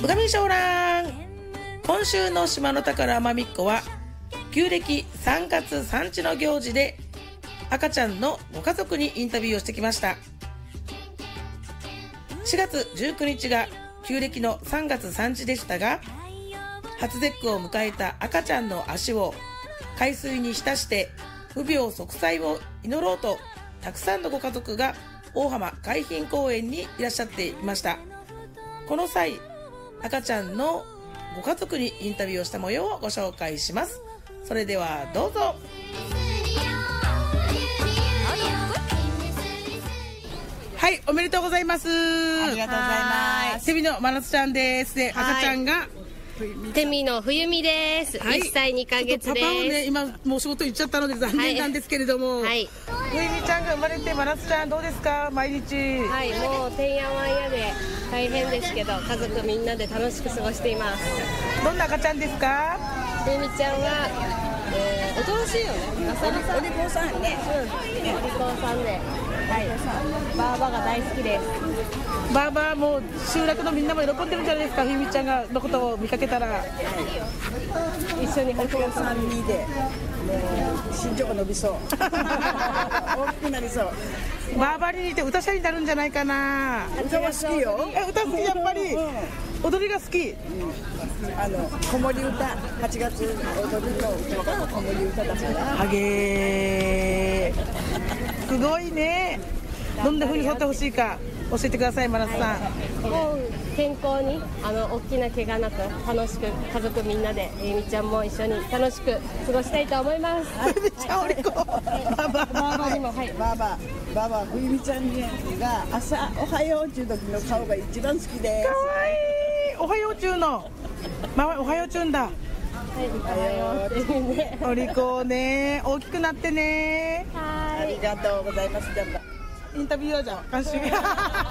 うがみしょうらん。今週の島の宝まみっこは旧暦3月3日の行事で赤ちゃんのご家族にインタビューをしてきました。4月19日が旧暦の3月3日でしたが、初節句を迎えた赤ちゃんの足を海水に浸して無病息災を祈ろうと、たくさんのご家族が大浜海浜公園にいらっしゃっていました。この際、赤ちゃんのご家族にインタビューをした模様をご紹介します。それではどうぞ。はい、おめでとうございます。 ありがとうございます。 セミのまなつちゃんです。で、赤ちゃんがテミの冬美です。 はい、 1歳2ヶ月です。 パパをね、今もう仕事行っちゃったので残念なんですけれども、 はい、 冬美ちゃんが生まれて、まなつちゃんどうですか、毎日。 はい、もうてんやわんやで大変ですけど、家族みんなで楽しく過ごしています。 どんな赤ちゃんですか。 冬美ちゃんは、おとなしいよね。 お利口さんね。 お利口さんで、はい、バーバが大好きです。 バーバーも集落のみんなも喜んでるんじゃないですか、冬美ちゃんがのことを見かけたら。 一緒にお父さんにで、身長が伸びそう。大きくなりそう。 バーバーに似て歌者になるんじゃないかな。 歌は好きよ。 歌好き、やっぱり。踊りが好き。 子守歌、8月踊りの歌が子守歌だから。 はげー。すごいね。どんな風に掘ってほしいか教えてください、まなつさん。 もう健康に大きな怪我なく楽しく家族みんなでゆみちゃんも一緒に楽しく過ごしたいと思います。 めっちゃお利口。バーバーにも、はい、 バーバー冬美ちゃんが朝おはようっていう時の顔が一番好きです。 かわいい。おはよう中のおはよう中んだ。 はい、おはようっていうね。 お利口ね、大きくなってね。 はい、 ありがとうございます。 インタビューじゃん、監修。